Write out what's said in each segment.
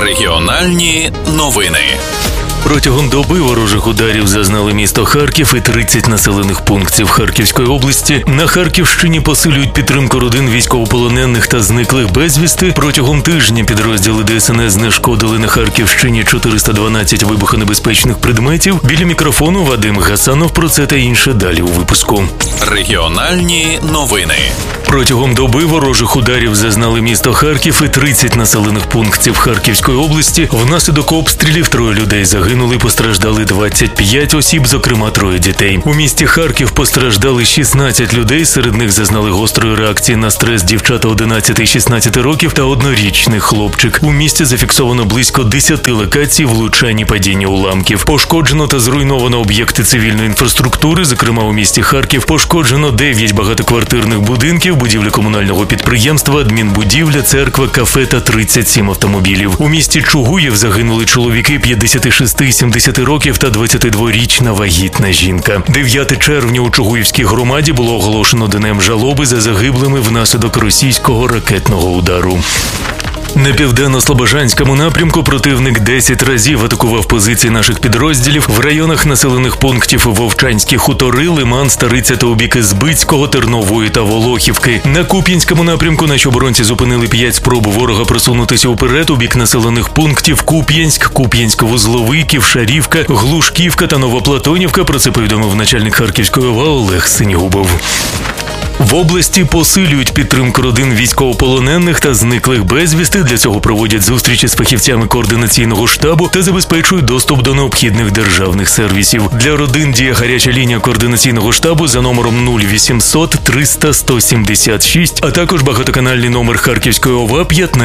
Регіональні новини. Протягом доби ворожих ударів зазнали місто Харків і 30 населених пунктів Харківської області. На Харківщині посилюють підтримку родин військовополонених та зниклих безвісти. Протягом тижня підрозділи ДСНС знешкодили на Харківщині 412 вибухонебезпечних предметів. Біля мікрофону Вадим Гасанов. Про це та інше далі у випуску. Регіональні новини. Протягом доби ворожих ударів зазнали місто Харків і 30 населених пунктів Харківської області. Внаслідок обстрілів 3 людей загинули, постраждали 25 осіб, зокрема 3 дітей. У місті Харків постраждали 16 людей, серед них зазнали гострої реакції на стрес дівчата 11 і 16 років та 1-річний хлопчик. У місті зафіксовано близько 10 локацій влучань і падіння уламків. Пошкоджено та зруйновано об'єкти цивільної інфраструктури, зокрема у місті Харків пошкоджено 9 багатоквартирних будинків, будівлі комунального підприємства, адмінбудівля, церква, кафе та 37 автомобілів. У місті Чугуїв загинули чоловіки 56 і 70 років та 22-річна вагітна жінка. 9 червня у Чугуївській громаді було оголошено днем жалоби за загиблими внаслідок російського ракетного удару. На південно-слобожанському напрямку противник 10 разів атакував позиції наших підрозділів в районах населених пунктів Вовчанські хутори, Лиман, Стариця та у бік Збицького, Тернової та Волохівки. На Куп'янському напрямку наші оборонці зупинили 5 спроб ворога просунутися уперед у бік населених пунктів Куп'янськ, Куп'янськ-Вузловий, Ківшарівка, Глушківка та Новоплатонівка. Про це повідомив начальник Харківської ОВА Олег Синігубов. В області посилюють підтримку родин військовополонених та зниклих безвісти. Для цього проводять зустрічі з фахівцями координаційного штабу та забезпечують доступ до необхідних державних сервісів. Для родин діє гаряча лінія координаційного штабу за номером 0800 300 176, а також багатоканальний номер Харківської ОВА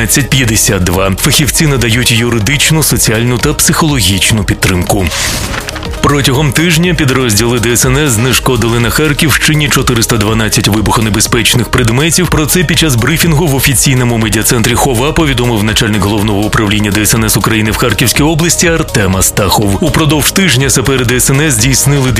1552. Фахівці надають юридичну, соціальну та психологічну підтримку. Протягом тижня підрозділи ДСНС знешкодили на Харківщині 412 вибухонебезпечних предметів. Про це під час брифінгу в офіційному медіа-центрі ХОВА повідомив начальник Головного управління ДСНС України в Харківській області Артем Астахов. Упродовж тижня сапери ДСНС здійснили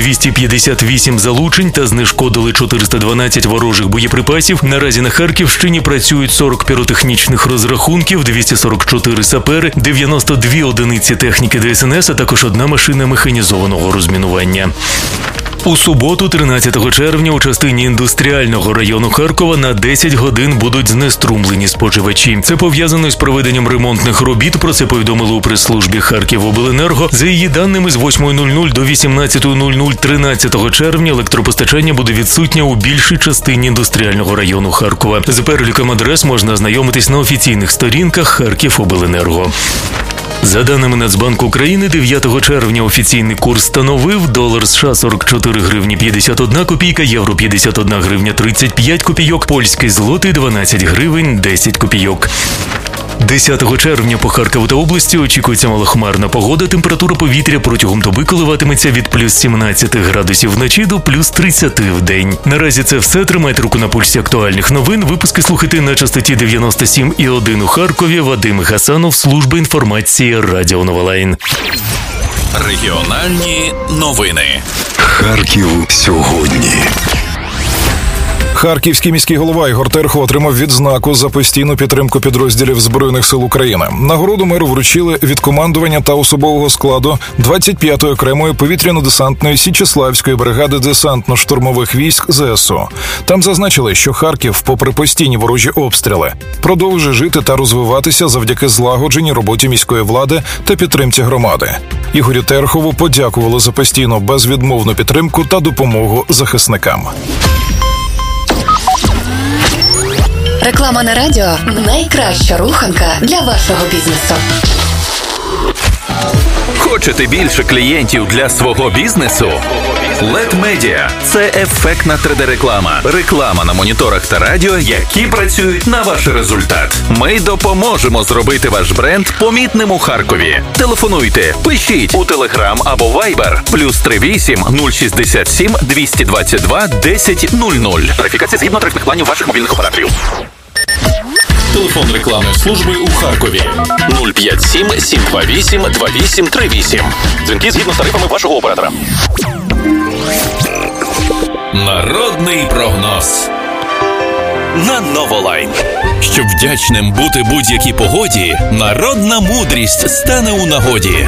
258 залучень та знешкодили 412 ворожих боєприпасів. Наразі на Харківщині працюють 40 піротехнічних розрахунків, 244 сапери, 92 одиниці техніки ДСНС, а також 1 машина механізованого розмінування. У суботу, 13 червня, у частині індустріального району Харкова на 10 годин будуть знеструмлені споживачі. Це пов'язано з проведенням ремонтних робіт, про це повідомили у прес-службі Харківобленерго. За її даними, з 8:00 до 18:00 13 червня електропостачання буде відсутнє у більшій частині індустріального району Харкова. За переліком адрес можна ознайомитись на офіційних сторінках Харківобленерго. За даними Нацбанку України, 9 червня офіційний курс становив долар США 44 гривні 51 копійка, євро 51 гривня 35 копійок, польський злотий 12 гривень 10 копійок. 10 червня по Харкову та області очікується малохмарна погода. Температура повітря протягом доби коливатиметься від плюс 17 градусів вночі до плюс 30 в день. Наразі це все. Тримайте руку на пульсі актуальних новин. Випуски слухайте на частоті 97,1 у Харкові. Вадим Гасанов, служба інформації Радіо Новолайн. Регіональні новини. Харків сьогодні. Харківський міський голова Ігор Терхов отримав відзнаку за постійну підтримку підрозділів Збройних сил України. Нагороду меру вручили від командування та особового складу 25-ї окремої повітряно-десантної Січеславської бригади десантно-штурмових військ ЗСУ. Там зазначили, що Харків, попри постійні ворожі обстріли, продовжує жити та розвиватися завдяки злагодженій роботі міської влади та підтримці громади. Ігорю Терхову подякували за постійну безвідмовну підтримку та допомогу захисникам. Реклама на радіо – найкраща руханка для вашого бізнесу. Хочете більше клієнтів для свого бізнесу? LED Media – це ефектна 3D-реклама. Реклама на моніторах та радіо, які працюють на ваш результат. Ми допоможемо зробити ваш бренд помітним у Харкові. Телефонуйте, пишіть у Telegram або Viber +38 067 222 1000. Тарифікація згідно тарифних планів ваших мобільних операторів. Телефон рекламної служби у Харкові 057 728 2838. Дзвінки згідно з тарифами вашого оператора. Народний прогноз. на Новолайн. Щоб вдячним бути будь-якій погоді, народна мудрість стане у нагоді.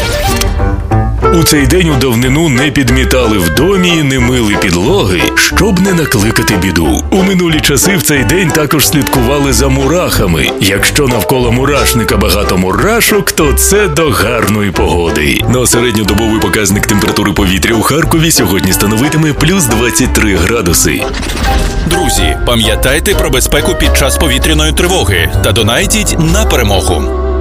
У цей день у давнину не підмітали в домі, не мили підлоги, щоб не накликати біду. У минулі часи в цей день також слідкували за мурахами. Якщо навколо мурашника багато мурашок, то це до гарної погоди. Ну а середньодобовий показник температури повітря у Харкові сьогодні становитиме плюс 23 градуси. Друзі, пам'ятайте про безпеку під час повітряної тривоги та донайтіть на перемогу.